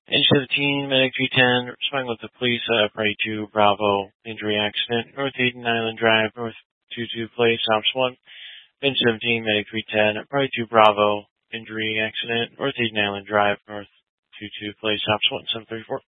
N17, Medic 310, responding with the police, Party 2, Bravo, injury accident, North Eden Island Drive, North 22 Place, Ops 1. N17, Medic 310, Party 2, Bravo, injury accident, North Eden Island Drive, North 22 Place, Ops 1, 734.